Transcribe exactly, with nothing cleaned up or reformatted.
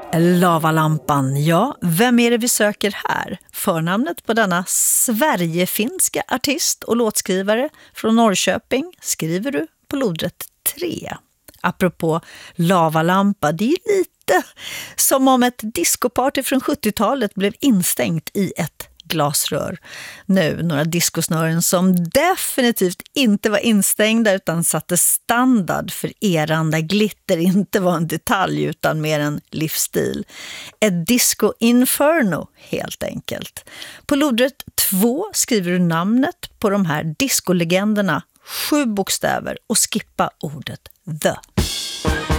Lavalampan, ja, vem är det vi söker här? Förnamnet på denna sverigefinska artist och låtskrivare från Norrköping skriver du på lodrätt tre. Apropå lavalampa, det är lite som om ett discoparty från sjuttiotalet blev instängt i ett glasrör. Nu några diskosnören som definitivt inte var instängda utan satte standard för eran där glitter inte var en detalj utan mer en livsstil. Ett disco inferno helt enkelt. På lodrätt två skriver du namnet på de här discolegenderna, sju bokstäver och skippa ordet the.